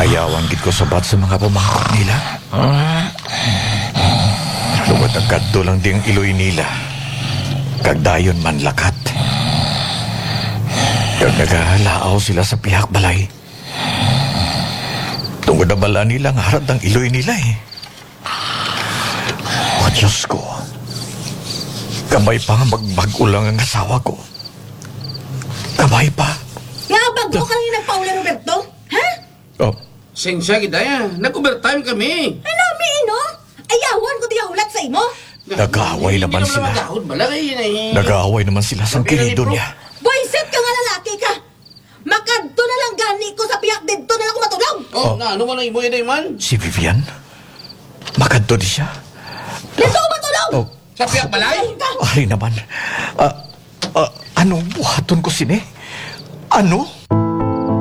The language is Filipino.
Ayawan gid ko sabat sa mga pamangkot nila. Lugod ang kadto lang ding iloy nila. Kagdayon man lakat. Kag nagahalaaw sila sa pihak balay. Tungod na bala nilang harad ang iloy nila eh. O Diyos ko. Kamay pa nga magbago lang ang asawa ko. Kamay pa. Nga bago ka rin nagpaula, Roberto? Ha? Oh, Sensya gidaya, nag-overtime kami. Ano, Mino? Ayawan ko di ulat sa imo? Nag-aaway naman sila. Nag-aaway naman sila sa kinido niya. Boyset ka nga lalaki ka! Makadto na lang gani ko sa piyak dito na lang ko matulog! Oh, na ano man ang imo yun man? Si Vivian? Makadto di siya? Dito ko matulog! Oh, Sa piyak balay? ay naman. Anong buhaton ko sini? Ano?